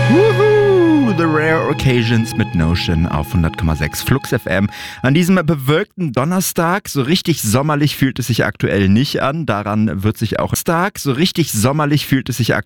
Woohoo! The Rare Occasions mit Notion auf 100,6 Flux FM. An diesem bewölkten Donnerstag, so richtig sommerlich fühlt es sich aktuell nicht an. Daran wird sich auch so richtig sommerlich fühlt es sich aktuell